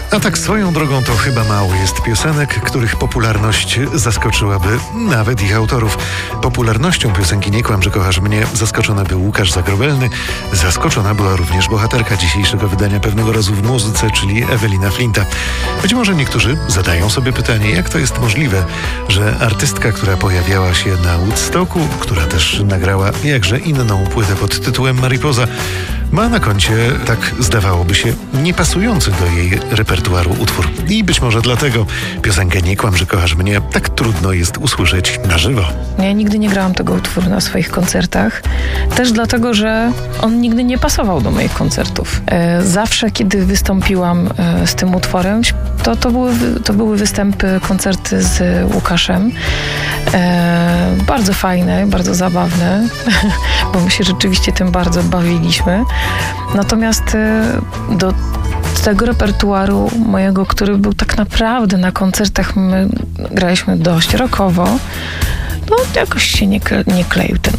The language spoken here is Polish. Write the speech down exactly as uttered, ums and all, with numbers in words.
A tak swoją drogą to chyba mało jest piosenek, których popularność zaskoczyłaby nawet ich autorów. Popularnością piosenki Nie kłam, że kochasz mnie zaskoczony był Łukasz Zagrobelny. Zaskoczona była również bohaterka dzisiejszego wydania Pewnego razu w muzyce, czyli Ewelina Flinta. Być może niektórzy zadają sobie pytanie, jak to jest możliwe, że artystka, która pojawiała się na Woodstocku, która też nagrała jakże inną płytę pod tytułem Mariposa, ma na koncie, tak zdawałoby się, niepasujący do jej repertuaru utwór. I być może dlatego piosenkę Nie kłam, że kochasz mnie tak trudno jest usłyszeć na żywo. Ja nigdy nie grałam tego utworu na swoich koncertach. Też dlatego, że on nigdy nie pasował do moich koncertów. E, zawsze, kiedy wystąpiłam e, z tym utworem, to, to, były, to były występy, koncerty z Łukaszem. E, bardzo fajne, bardzo zabawne, bo my się rzeczywiście tym bardzo bawiliśmy. Natomiast e, do tego repertuaru mojego, który był tak naprawdę na koncertach, my graliśmy dość rockowo, no jakoś się nie, nie kleił ten